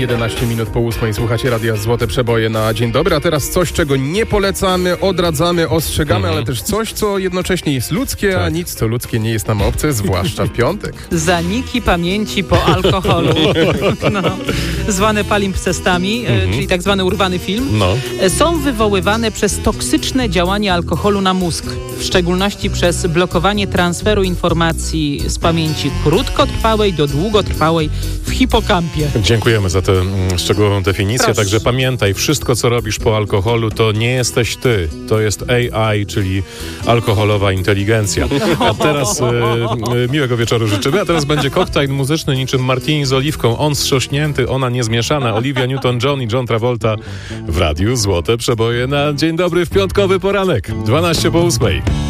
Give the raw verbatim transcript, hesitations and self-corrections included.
jedenaście minut po ósmej. Słuchacie Radia Złote Przeboje na dzień dobry. A teraz coś, czego nie polecamy, odradzamy, ostrzegamy, mm. ale też coś, co jednocześnie jest ludzkie, tak. a nic, co ludzkie nie jest nam obce, zwłaszcza w piątek. Zaniki pamięci po alkoholu. No. Zwane palimpsestami, mm-hmm. czyli tak zwany urwany film, no. są wywoływane przez toksyczne działanie alkoholu na mózg. W szczególności przez blokowanie transferu informacji z pamięci krótkotrwałej do długotrwałej w hipokampie. Dziękujemy za tę szczegółową definicję. Proszę. Także pamiętaj, wszystko co robisz po alkoholu to nie jesteś ty. To jest A I, czyli alkoholowa inteligencja. A teraz e, e, miłego wieczoru życzymy. A teraz będzie koktajl muzyczny niczym martini z oliwką. On strzośnięty, ona niezmieszana. Olivia Newton-John i John Travolta w Radiu Złote Przeboje na dzień dobry w piątkowy poranek. dwanaście po ósmej.